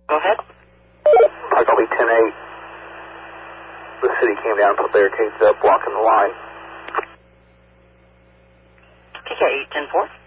Go ahead. I copy 10-8. The city came down and put barricades up, blocking the line. PK 810-4.